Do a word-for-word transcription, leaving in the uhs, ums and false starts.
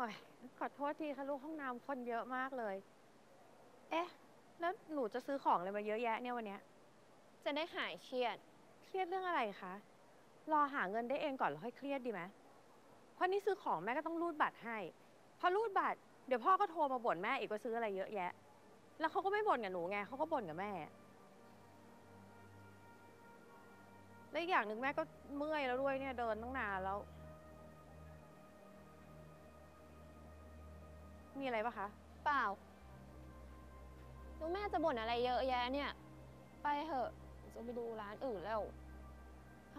อ้ยขอโทษทีค่ะลูกห้องน้ำคนเยอะมากเลย เอ๊ะ แล้วหนูจะซื้อของอะไรมาเยอะแยะเนี่ยวันเนี้ยจะได้หายเครียดเครียดเรื่องอะไรคะ รอหาเงินได้เองก่อนแล้วค่อยเครียดดีไหมเพราะนี่ซื้อของแม่ก็ต้องรูดบัตรให้พอรูดบัตรเดี๋ยวพ่อก็โทรมาบ่นแม่อีกว่าซื้ออะไรเยอะแยะ แล้วเขาก็ไม่บ่นกับหนูไงเขาก็บ่นกับแม่และอีกอย่างหนึ่งแม่ก็เมื่อยแล้วด้วยเนี่ยเดินตั้งนานแล้ว มีอะไรปะคะเปล่าแล้วแม่จะบ่นอะไรเยอะแยะเนี่ยไปเถอะจะไปดูร้านอื่นแล้ว